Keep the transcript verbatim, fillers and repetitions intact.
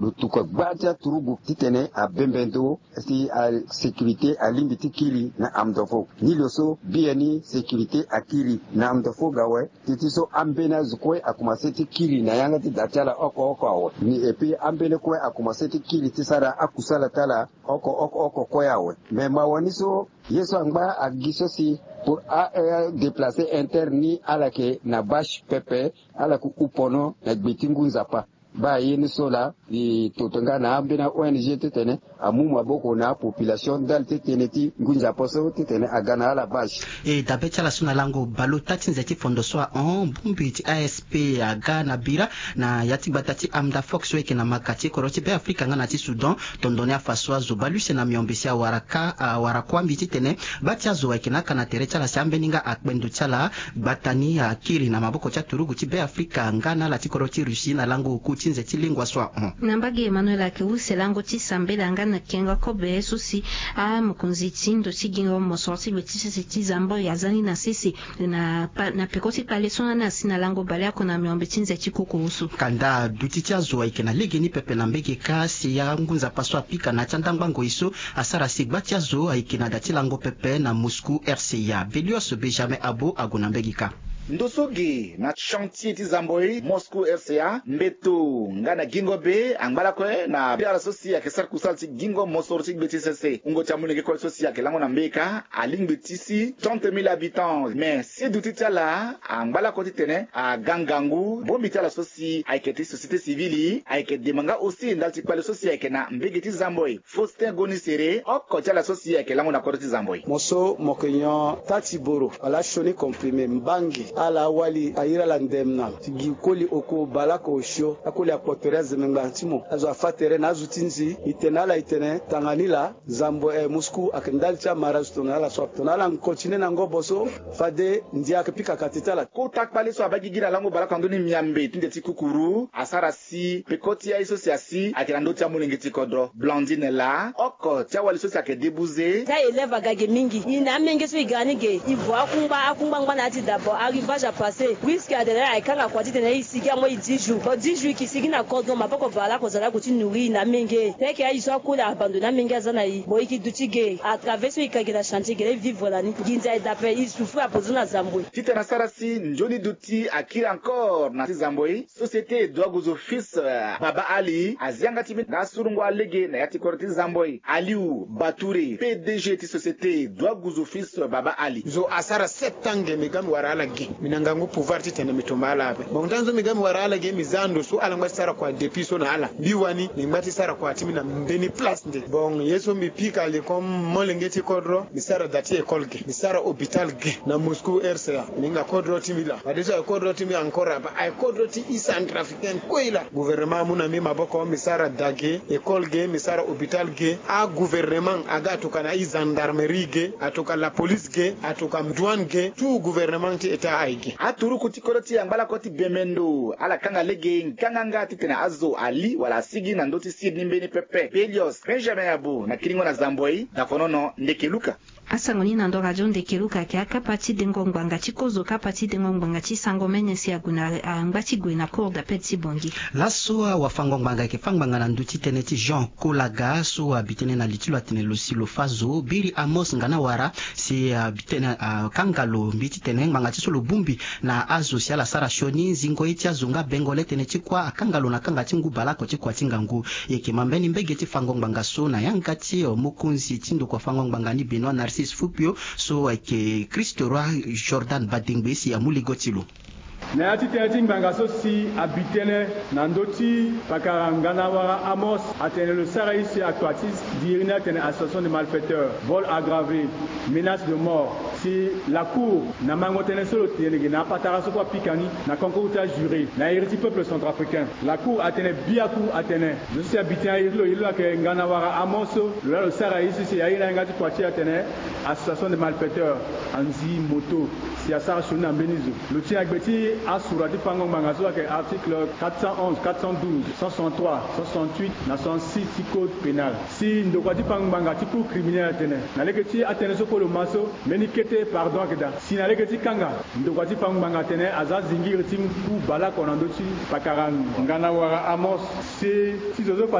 lutuko gbaja turugu titene a bembendo si a sécurité a limbiti kili na amdofo ni loso bieni sécurité a kili na amdofo gawe titiso ambena zukwe akumaseti kili na yanga ti datala oko oko awe ni epi ambene kwe akumaseti kili tisara akusala tala oko oko oko koyawe me mawaniso yeso angba agiso si pour a euh, déplacer interni à la ke na bash pepe à la ku upono na gbitingu nzapa ba yeni sola ni totonga na ambena O N G tetene amu maboko na population dal tetene ti ngunja poso tetene agana la bash e dabecha la suna lango balotati nzeti fondo soa on bumbi ti A S P aga na bira na yati batati amda fox weke na makati koroti be Afrika ngana ti Sudan tondone afaswa zo baluse na miombisia waraka uh, warakwambi tetene batia zo weke na kana terecha la sambeninga akbendo chala batani akiri uh, na maboko cha turugu ti be Afrika ngana la ti koroti Rusi na lango kuti nzeti lingwa soa on nambage Emmanuel akewuse lango ti sambela ngana kenga kobe susi a mukunzi tindo sigingo mosorti betisi ti zambo yazani na sisi na pa, na pekoti pale sona na sina lango balea kona miombe tinze chikuku usu kanda dutiti azo ikena lege ni pepe na mbege kasi ya ngunza paswa pika na chandangbango iso asara sigbati azo ikena dati lango pepe na Moscou R C A Belios Benjamin Abo agona mbege ka ndosoge na chantier ti zamboi Moscou R C A mbeto ngana gingo be angbala kwe na biara sosi ya kesar kusal ti gingo mosor ti gbeti sese ungo chamune ke kwa sosi ya kelango na mbeka aling betisi trente mille habitants mais si duti tala angbala ko ti tene a gangangu bombi tala sosi aiketi société civile aiket demanga aussi ndal ti kwale sosi ya kena mbege ti zamboi Faustin Gonisere oko tala sosi ya kelango na koroti zamboi moso mokenyo tati boro ala shoni comprimé mbangi ala wali ayira la ndemna tigi koli oko balako osho akoli apotere zemengba timo azo afatere na zutinzi itenala itene tanganila zambo e Moscou akendalcha maraztona la soptona la continue na ngoboso fade ndia akipika katitala ko takpale so abagigira lango balako andoni miambe tinde ti kukuru asara si pekoti ya iso siasi akirando tia mulengeti kodro Blandine la oko tia wali so sia ke debuze ta eleva gage mingi ina mengeso igani ge ivo akumba akumba ngwana ati dabo arrivage à passer whisky a derrière ay kanga kwati tena isiki amo dix jours ko dix jours kisiki na kodno mapoko vala ko zala ko tinuri na menge teke ay so ko la abandonner menge azana yi boyiki dutige à travers ce ikagi la chantier gele vivre la ni ginza d'après il souffre à poser na zamboi titana sarasi njoni duti akira encore na zamboi société doagozo fils Baba Ali azianga tibi na surungo alege na yati korti zamboi Aliou Batouré P D G ti société doagozo fils Baba Ali zo asara sept ans migam warala ge minangangu pouvoir titana mitomala abe bondanzo migam warala ge mizando so ala ngwasara kwa depuis so na ala biwani ni ngati sara kwa timi na mbeni place nde bon yeso mi pika le comme molengeti kodro misara dati école ge misara hôpital ge na Moscou R C A ninga kodro timi la adisa kodro timi encore ba ay kodro ti East Africaine koila gouvernement muna mi maboko misara dage école ge misara hôpital ge a gouvernement aga tukana i gendarmerie ge atoka la police ge atoka douane ge tout gouvernement ti eta aige aturu kuti koroti angala koti bemendo ala kanga lege nkanga ngati tena azo ali wala sigi na ndoti sidni mbeni pepe Belios Benjamin Abo na kiringo na zamboi na konono ndekeluka asangoni na ndo radio ndekeluka ke akapati dengo ngbanga chikozo kapati dengo ngbanga chisango menesi aguna angbachi gwe na cour d'appel Sibongi lasoa wafango ngbanga ke fangbanga na nduti teneti Jean Kolaga so abitene na litilo atene losilo fazo biri Amos ngana wara si abitene uh, kangalo mbiti tene ngbanga chisolo bumbi na azo siala sara shoni zingo iti azunga bengole tene chikwa akangalo na kanga chingu balako chikwa chingangu yeke mambeni mbege ti fango ngbanga so na yankati mukunzi chindo kwa fango ngbanga ni Benoît Narcisse Fupio so ake Christo Roy Jordan Badingbe si ya muli gotilo na yati tene ngbanga so si abitene na ndoti pakarangana wara Amos atene le saraisi actuatis dirina tene association de malfaiteurs vol aggravé menace de mort si la cour na mango tene solo tene na patara so kwa pikani na concours juré na hériti peuple centrafricain la cour atene biaku atene je suis habitant ilo ilo ke ngana wara Amos le saraisi si aina ngati kwati atene association de malfaiteurs anzi moto si asara shona mbenizo le tia gbeti Asura di pango mangazo ke article quatre cent onze, quatre cent douze, cent soixante-trois, cent soixante-huit, na cent six du code pénal. Si ndoko di pango manga ti pour criminel atene. Na leketi atene so ko lo maso menikete pardon keda. Si na leketi kanga ndoko di pango manga atene aza zingiri tim ku bala konando ti pakarang ngana wara Amos si si zozo